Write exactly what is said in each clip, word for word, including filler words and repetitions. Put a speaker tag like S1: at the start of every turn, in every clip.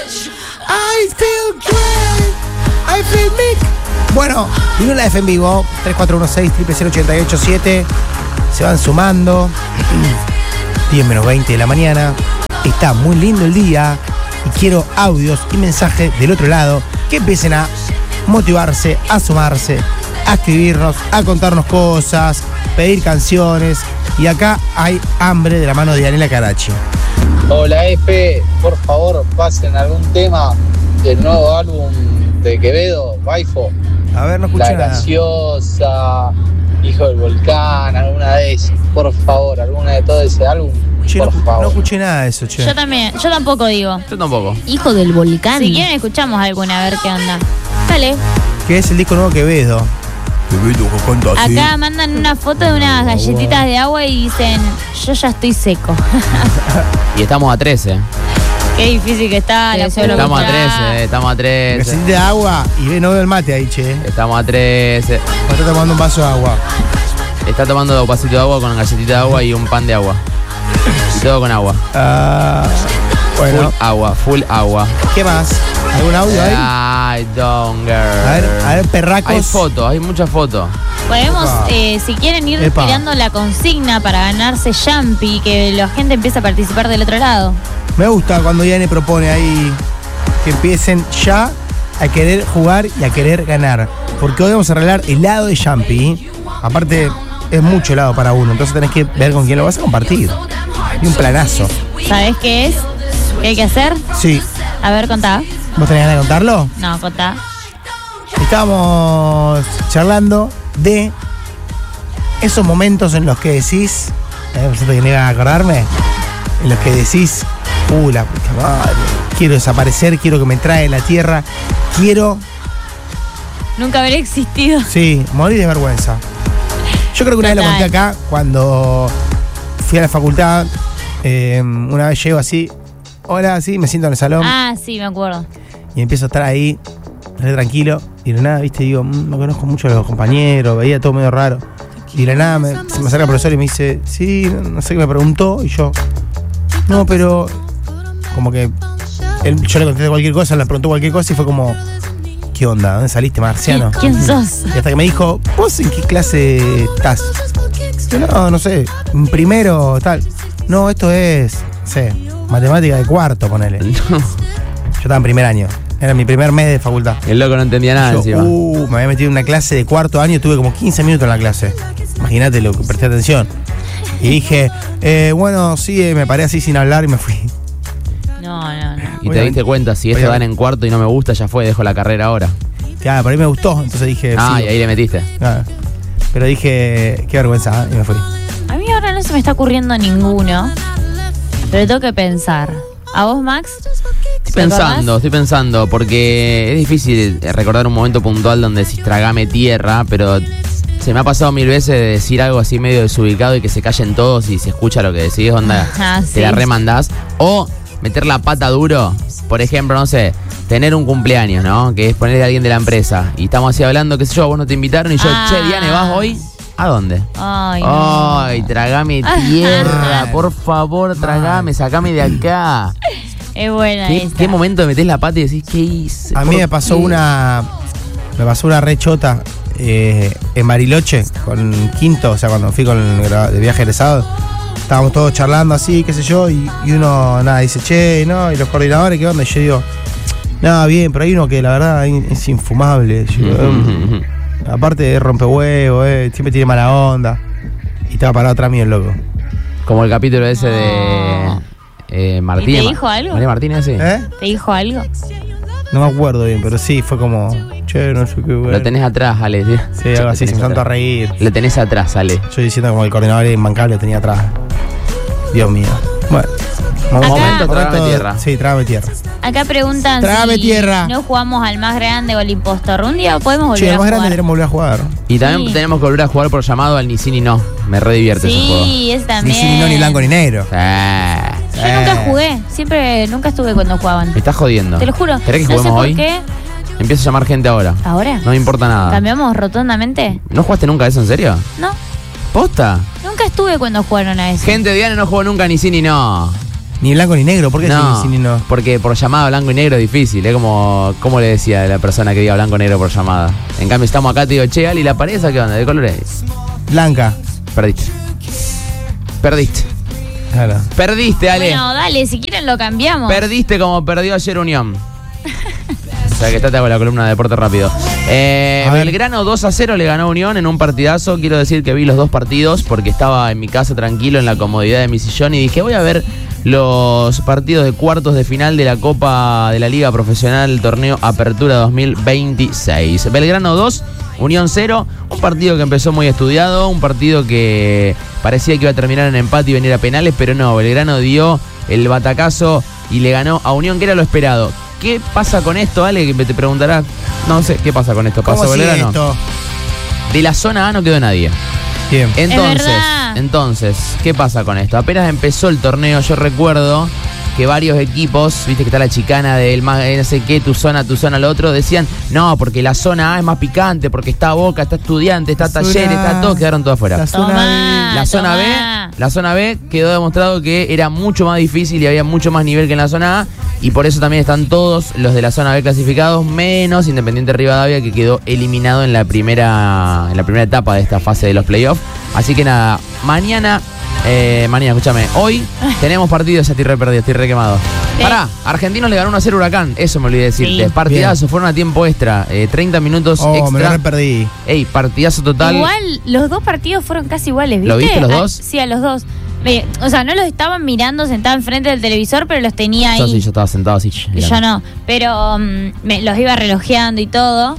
S1: I feel great. I feel me. Bueno, vino la F en vivo. tres cuatro uno seis, cero cero cero ocho ocho siete. Se van sumando. diez menos veinte de la mañana. Está muy lindo el día. Y quiero audios y mensajes del otro lado que empiecen a motivarse, a sumarse, a escribirnos, a contarnos cosas, pedir canciones. Y acá hay hambre de la mano de Daniela Carachi.
S2: Hola F, por favor pasen algún tema del nuevo álbum de Quevedo, Baifo.
S1: A ver, no escuché
S2: La
S1: nada.
S2: Graciosa, Hijo del Volcán, alguna de esas, por favor, alguna de todo ese álbum,
S1: Che,
S2: por
S1: no,
S2: favor.
S1: no escuché nada de eso, che.
S3: Yo también, yo tampoco digo.
S4: Yo tampoco.
S3: Hijo del volcán. Si quieren escuchamos alguna, a ver qué onda. Dale.
S1: Que es el disco nuevo Quevedo. Quevedo, que canta así.
S3: Acá mandan una foto de unas galletitas de agua y dicen, yo ya estoy seco.
S4: Y estamos a trece.
S3: Qué difícil que está. La
S4: Estamos a trece, estamos a trece.
S1: Necesita de agua y ve, no veo el mate ahí, che.
S4: Estamos a trece.
S1: Está tomando un vaso de agua.
S4: Está tomando un vasito de agua con galletita de agua y un pan de agua. Y todo con agua.
S1: Ah, bueno.
S4: Full agua, full agua.
S1: ¿Qué más? ¿Algún audio ahí?
S4: Ay, don't girl.
S1: A ver, a ver, perracos.
S4: Hay fotos, hay muchas fotos.
S3: Podemos, eh, si quieren, ir
S1: Epa.
S3: tirando la consigna para ganarse Jumpy, que la gente empiece a participar del otro lado.
S1: Me gusta cuando Yane propone ahí que empiecen ya a querer jugar y a querer ganar. Porque hoy vamos a arreglar helado de Jumpy. Aparte, es mucho helado para uno, entonces tenés que ver con quién lo vas a compartir. Y un planazo.
S3: ¿Sabés qué es? ¿Qué hay que hacer?
S1: Sí.
S3: A ver, contá.
S1: ¿Vos tenés ganas de contarlo?
S3: No, contá.
S1: Estábamos charlando de esos momentos en los que decís, ¿eh? ¿Pensaste que no iba a acordarme? En los que decís, uh, la puta madre, quiero desaparecer, quiero que me trae la tierra, quiero,
S3: Nunca haber existido.
S1: sí, morir de vergüenza. Yo creo que una vez lo
S3: Total.
S1: conté acá, cuando fui a la facultad, eh, una vez llego así, hola, así, me siento en el salón.
S3: Ah, sí, me acuerdo.
S1: Y empiezo a estar ahí, re tranquilo. Y de la nada, viste, digo, mmm, no conozco mucho a los compañeros, veía todo medio raro. Y de la nada me, se me acerca el profesor y me dice, sí, no sé qué me preguntó. Y yo, no, pero. Como que él, yo le contesté cualquier cosa, le preguntó cualquier cosa y fue como, ¿qué onda? ¿Dónde saliste, marciano?
S3: ¿Quién sos?
S1: Y hasta que me dijo, ¿vos en qué clase estás? Yo, no, no sé, en primero, tal. No, esto es, no sé, matemática de cuarto, ponele.
S4: No.
S1: Yo estaba en primer año. Era mi primer mes de facultad.
S4: El loco no entendía nada
S1: Yo,
S4: encima.
S1: uh, me había metido en una clase de cuarto año y tuve como quince minutos en la clase. Imagínate lo que presté atención. Y dije, eh, bueno, sí, eh, me paré así sin hablar y me fui.
S3: No, no, no.
S4: Y te diste cuenta, si esto dan en cuarto y no me gusta, ya fue, dejo la carrera ahora.
S1: Claro, por ahí me gustó, entonces dije,
S4: Ah,
S1: sí.
S4: y ahí le metiste.
S1: Claro. Pero dije, qué vergüenza, ¿eh? Y me fui.
S3: A mí ahora no se me está ocurriendo ninguno, pero tengo que pensar. ¿A vos, Max?
S4: Estoy pensando, estoy pensando, porque es difícil recordar un momento puntual donde decís tragame tierra, pero se me ha pasado mil veces de decir algo así medio desubicado y que se callen todos y se escucha lo que decís, onda,
S3: Ah,
S4: te
S3: sí.
S4: la remandás. O meter la pata duro, por ejemplo, no sé, tener un cumpleaños, ¿no? Que es ponerle a alguien de la empresa y estamos así hablando, qué sé yo, vos no te invitaron y yo,
S3: Ah.
S4: che, Diane, ¿vas hoy? ¿A dónde?
S3: Ay, no.
S4: Ay, tragame
S3: Ah.
S4: tierra, por favor, tragame, sacame de acá.
S3: Es buena
S4: ¿Qué,
S3: esta.
S4: qué momento metés la pata y decís, ¿qué hice?
S1: A mí
S4: ¿Por
S1: me pasó
S4: qué?
S1: una. Me pasó una rechota eh, en Bariloche, con Quinto, o sea, cuando fui con el gra- de viaje egresado. Estábamos todos charlando así, qué sé yo, y, y uno, nada, dice, che, no, y los coordinadores, ¿qué onda? Y yo digo, nada, bien, pero hay uno que la verdad es infumable. Yo digo, "Mm, aparte de rompehuevo, eh, siempre tiene mala onda. Y estaba parado atrás mío el loco.
S4: Como el capítulo ese de
S3: No.
S4: eh, Martínez.
S3: ¿Y te dijo algo?
S4: María Martínez, sí.
S1: ¿Eh?
S3: ¿Te dijo algo?
S1: No me acuerdo bien, pero sí, fue como, che, no sé qué, bueno.
S4: Lo tenés atrás, Ale. tío.
S1: Sí, algo así, se me tanto a reír.
S4: Lo tenés atrás, Ale.
S1: Yo diciendo como el coordinador imbancable tenía atrás. Dios mío. Bueno.
S3: Acá-
S4: Momento, trágame tierra.
S1: Sí, trágame tierra.
S3: Acá preguntan
S1: Trágame
S3: si
S1: tierra.
S3: no jugamos al más grande o al impostor. Un día podemos volver
S1: Che, el
S3: a
S1: más
S3: jugar.
S1: grande queremos volver a jugar.
S4: Y también
S3: Sí.
S4: tenemos que volver a jugar por llamado al ni sí ni no. Me re divierte ese juego.
S3: Sí, ese
S1: Ni
S3: también.
S1: sí, ni no, ni blanco, ni negro.
S4: Ah,
S3: Yo nunca jugué. Siempre, nunca estuve cuando jugaban.
S4: me estás jodiendo.
S3: Te lo juro.
S4: ¿Querés que
S3: no sé
S4: juguemos
S3: por
S4: hoy?
S3: qué.
S4: Empiezo a llamar gente ahora.
S3: ¿Ahora?
S4: No me importa nada.
S3: ¿Cambiamos rotundamente?
S4: ¿No jugaste nunca eso en serio?
S3: No.
S4: ¿Posta?
S3: Nunca estuve cuando jugaron a eso.
S4: Gente, Diana no jugó nunca ni sí ni no.
S1: Ni blanco ni negro, ¿por qué
S4: No,
S1: sí, sí, ni no?
S4: porque por llamada blanco y negro es difícil. Es como, ¿cómo le decía a la persona que diga blanco y negro por llamada? En cambio, estamos acá, te digo, che, Ali, ¿la pared esa qué onda? ¿De colores?
S1: Blanca.
S4: Perdiste. Perdiste.
S1: Claro.
S4: Perdiste, Ale.
S3: Bueno, dale, si quieren lo cambiamos.
S4: Perdiste como perdió ayer Unión. O sea que está con la columna de Deporte Rápido. Eh, Belgrano dos a cero le ganó a Unión en un partidazo. Quiero decir que vi los dos partidos porque estaba en mi casa tranquilo en la comodidad de mi sillón y dije, voy a ver los partidos de cuartos de final de la Copa de la Liga Profesional Torneo Apertura dos mil veintiséis. Belgrano dos, Unión cero. Un partido que empezó muy estudiado, un partido que parecía que iba a terminar en empate y venir a penales, pero no, Belgrano dio el batacazo y le ganó a Unión, que era lo esperado. ¿Qué pasa con esto, Ale? Que te preguntará. No sé, ¿qué pasa con esto? ¿Pasó Belgrano?
S1: Esto?
S4: De la zona A no quedó nadie.
S1: Bien.
S4: Entonces, entonces, ¿qué pasa con esto? Apenas empezó el torneo, yo recuerdo que varios equipos, viste que está la chicana del más, no sé qué, tu zona, tu zona, lo otro, decían, no, porque la zona A es más picante, porque está Boca, está Estudiante, está Talleres, está todo, quedaron todos afuera.
S1: La zona
S3: Tomá,
S4: La zona
S3: tomá.
S4: B, la zona B quedó demostrado que era mucho más difícil y había mucho más nivel que en la zona A, y por eso también están todos los de la zona B clasificados, menos Independiente Rivadavia, que quedó eliminado en la primera, en la primera etapa de esta fase de los playoffs. Así que nada, mañana, eh, mañana, escúchame, hoy tenemos partidos, ya estoy re perdido, estoy re quemado.
S3: ¿Qué?
S4: Pará, Argentinos le ganó uno a cero Huracán, eso me olvidé decirte.
S3: Sí.
S4: Partidazo, fueron a tiempo extra, eh, treinta minutos
S1: Oh, me lo
S4: extra.
S1: re perdí.
S4: Ey, partidazo total.
S3: Igual, los dos partidos fueron casi iguales, ¿viste?
S4: ¿Lo viste los
S3: Ah,
S4: dos?
S3: sí, a los dos. Me- o sea, no los estaban mirando sentado enfrente del televisor, pero los tenía ahí.
S4: Yo sí, yo estaba sentado así.
S3: Yo no, pero um, me, los iba relojeando y todo.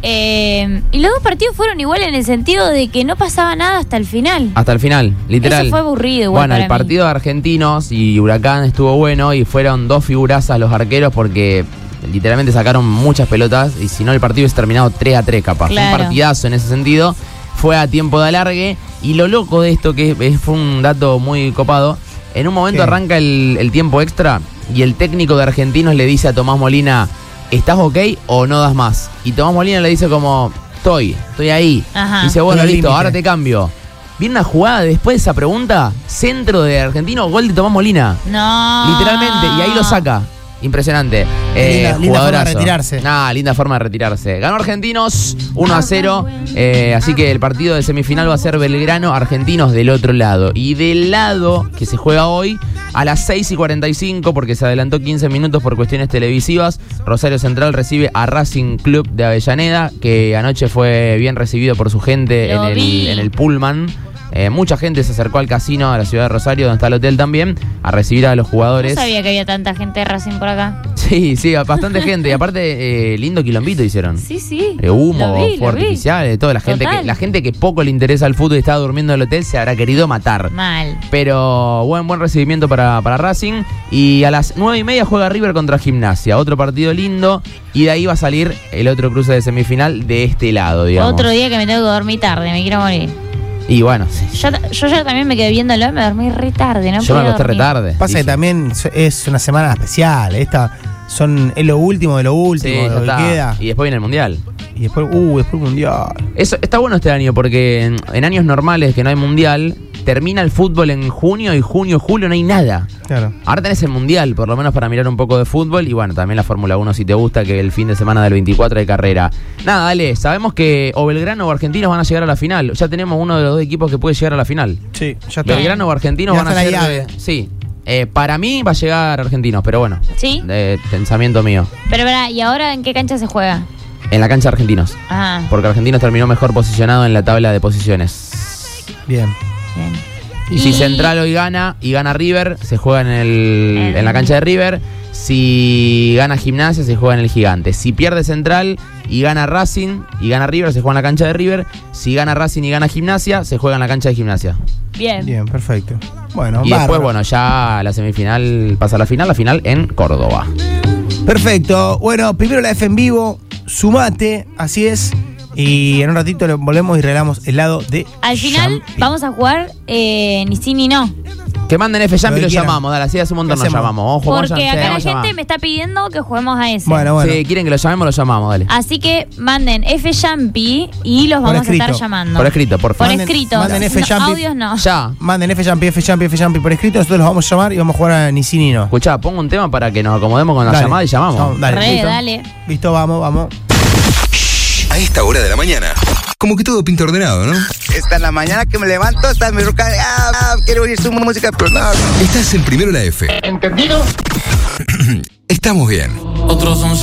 S3: Eh, y los dos partidos fueron igual en el sentido de que no pasaba nada hasta el final.
S4: Hasta el final, literal.
S3: Eso fue aburrido igual
S4: Bueno,
S3: para
S4: el partido de Argentinos y Huracán estuvo bueno y fueron dos figurazas los arqueros porque literalmente sacaron muchas pelotas y si no el partido hubiese terminado tres a tres capaz.
S3: Claro.
S4: Un partidazo en ese sentido. Fue a tiempo de alargue y lo loco de esto, que es- fue un dato muy copado, en un momento
S1: ¿Qué?
S4: arranca el, el tiempo extra y el técnico de Argentinos le dice a Tomás Molina, ¿estás ok o no das más? Y Tomás Molina le dice como, estoy, estoy ahí.
S3: Ajá.
S4: Dice, bueno,
S1: Estoy al
S4: listo,
S1: límite.
S4: ahora te cambio. Viene una jugada después de esa pregunta, centro de Argentino, gol de Tomás Molina.
S3: No.
S4: Literalmente, y ahí lo saca. Impresionante.
S1: Linda- linda forma de
S4: jugadorazo.
S1: retirarse.
S4: Nah, linda forma de retirarse. Ganó Argentinos uno a cero. Eh, así que el partido de semifinal va a ser Belgrano, Argentinos del otro lado. Y del lado que se juega hoy, a las seis y cuarenta y cinco, porque se adelantó quince minutos por cuestiones televisivas, Rosario Central recibe a Racing Club de Avellaneda, que anoche fue bien recibido por su gente en
S3: Lo
S4: el,
S3: vi.
S4: en el Pullman. Eh, mucha gente se acercó al casino de la ciudad de Rosario, donde está el hotel también, a recibir a los jugadores.
S3: No sabía que había tanta gente de Racing por acá.
S4: Sí, sí, bastante gente. Y aparte, eh, lindo quilombito hicieron.
S3: Sí, sí.
S4: De humo,
S3: Lo vi, lo
S4: fuego
S3: vi.
S4: artificial, de todo. La gente, que,
S3: Total.
S4: la gente que poco le interesa el fútbol y estaba durmiendo en el hotel se habrá querido matar.
S3: Mal.
S4: Pero buen buen recibimiento para, para Racing. Y a las nueve y media juega River contra Gimnasia. Otro partido lindo. Y de ahí va a salir el otro cruce de semifinal de este lado, digamos.
S3: Otro día que me tengo que dormir tarde, me quiero morir.
S4: Y bueno, sí,
S3: Yo, yo ya también me quedé viéndolo, me dormí re tarde, ¿no?
S4: yo me
S3: podía
S4: acosté re
S3: dormir.
S4: tarde.
S1: Pasa que
S4: dije.
S1: también es una semana especial. Esta son, es lo último de lo
S4: Sí,
S1: último, de
S4: ya
S1: lo que
S4: está.
S1: queda.
S4: Y después viene el Mundial.
S1: Y después, uh, después el mundial.
S4: Eso está bueno este año porque en, en años normales que no hay mundial, termina el fútbol en junio y junio, julio no hay nada.
S1: Claro.
S4: Ahora tenés el mundial, por lo menos para mirar un poco de fútbol y bueno, también la Fórmula uno si te gusta, que el fin de semana del veinticuatro hay carrera. Nada, dale, sabemos que o Belgrano o Argentinos van a llegar a la final. Ya tenemos uno de los dos equipos que puede llegar a la final.
S1: Sí, ya está.
S4: Belgrano o Argentinos
S1: Ya
S4: van a
S1: está la
S4: ser...
S1: llave.
S4: Sí. Eh, para mí va a llegar Argentinos, pero bueno,
S3: ¿Sí?
S4: de pensamiento mío.
S3: Pero, verá, ¿y ahora en qué cancha se juega?
S4: En la cancha de Argentinos,
S3: Ah,
S4: porque Argentinos terminó mejor posicionado en la tabla de posiciones.
S1: Bien.
S3: bien.
S4: Y si Central hoy gana y gana River, se juega en, el, en la cancha de River. Si gana Gimnasia, se juega en el Gigante. Si pierde Central y gana Racing y gana River, se juega en la cancha de River. Si gana Racing y gana Gimnasia, se juega en la cancha de Gimnasia.
S3: Bien.
S1: Bien, perfecto. Bueno,
S4: Y después,
S1: bárbaro.
S4: bueno, ya la semifinal pasa a la final, la final en Córdoba.
S1: Perfecto. Bueno, primero la F en vivo, sumate, así es. Y en un ratito le volvemos y regalamos el lado de
S3: Al final
S1: Champi.
S3: vamos a jugar eh, ni sí ni no.
S4: Que manden F Jam y
S1: Lo
S4: lo
S1: que quieran.
S4: llamamos, dale, así hace un montón
S1: ¿Qué
S4: nos
S1: hacemos?
S4: llamamos. Vamos, jugamos
S3: Porque
S4: ya.
S3: acá
S4: Sí,
S3: la
S4: vamos a
S3: gente
S4: llamar.
S3: me está pidiendo que juguemos a ese.
S1: Bueno, bueno.
S4: Si quieren que lo llamemos, lo llamamos, dale.
S3: Así que manden F Jampi y los
S1: Por
S3: vamos a
S1: escrito.
S3: estar llamando.
S4: Por escrito, por
S3: Por
S4: favor.
S1: Manden-
S3: escrito.
S1: manden F
S3: No,
S1: Jampi.
S3: audios no.
S4: Ya.
S1: Manden F Jampi, F Jampi, F Jampi por escrito. Nosotros los vamos a llamar y vamos a jugar a ni sí ni no.
S4: Escuchá, pongo un tema para que nos acomodemos con la
S1: Dale.
S4: llamada y llamamos.
S1: Vamos, dale,
S3: Re,
S1: listo.
S3: dale.
S1: Listo, vamos, vamos.
S5: A esta hora de la mañana, como que todo pinta ordenado, ¿no?
S6: Esta en la mañana que me levanto, está mi ruca. Ah, ah, quiero oír su música, pero no.
S5: Estás en Primero la F.
S7: ¿Entendido?
S5: Estamos bien.
S7: Otros son